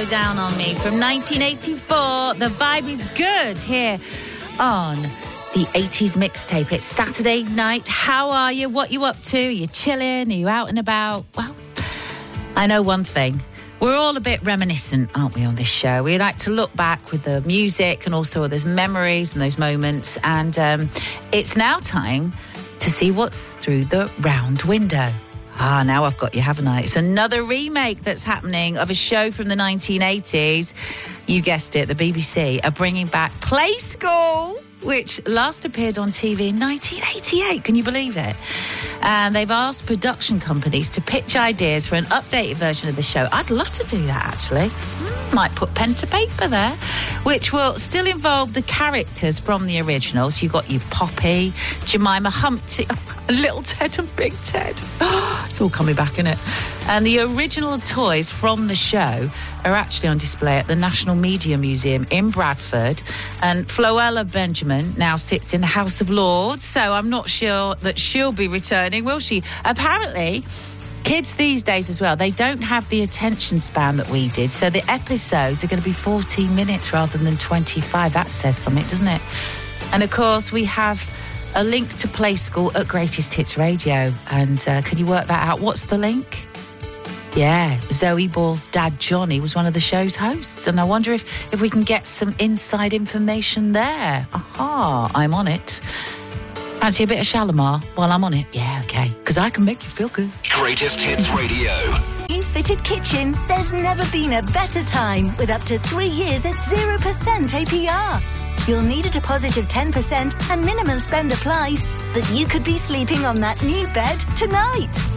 Slow Down on Me from 1984. The vibe is good here on the 80s mixtape. It's Saturday night. How are you? What you up to? You chilling? Are you out and about? Well, I know one thing. We're all a bit reminiscent, aren't we, on this show? We like to look back with the music and also those memories and those moments. And it's now time to see what's through the round window. Now I've got you, haven't I? It's another remake that's happening of a show from the 1980s. You guessed it, the BBC are bringing back Play School, which last appeared on TV in 1988. Can you believe it? And they've asked production companies to pitch ideas for an updated version of the show. I'd love to do that, actually. Might put pen to paper there, which will still involve the characters from the original. So you've got your Poppy, Jemima, Humpty, Little Ted and Big Ted. It's all coming back, isn't it? And the original toys from the show are actually on display at the National Media Museum in Bradford. And Floella Benjamin now sits in the House of Lords, so I'm not sure that she'll be returning, will she? Apparently, kids these days as well, they don't have the attention span that we did, so the episodes are going to be 14 minutes rather than 25. That says something, doesn't it? And of course, we have a link to Play School at Greatest Hits Radio. And can you work that out? What's the link? Yeah, Zoe Ball's dad, Johnny, was one of the show's hosts. And I wonder if we can get some inside information there. Aha, I'm on it. Fancy a bit of Shalimar while I'm on it? Yeah, okay, because I can make you feel good. Greatest Hits Radio. New fitted kitchen. There's never been a better time with up to 3 years at 0% APR. You'll need a deposit of 10% and minimum spend applies, but you could be sleeping on that new bed tonight.